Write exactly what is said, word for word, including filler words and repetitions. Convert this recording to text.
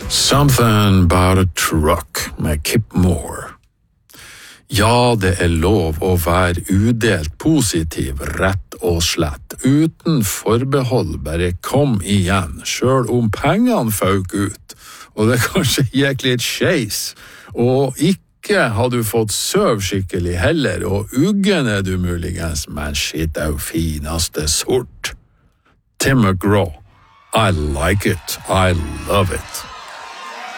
Something About a Truck med Kip Moore. Ja, det er lov å være udelt positiv, rett og slett. Uten forbehold, bare kom igjen, selv om pengene fauk ut. Og det kanskje gikk litt skeis. Og ikke har du fått søv skikkelig heller, og uggen er du muligens, men shit er jo fineste sort. Tim McGraw. I like it. I love it.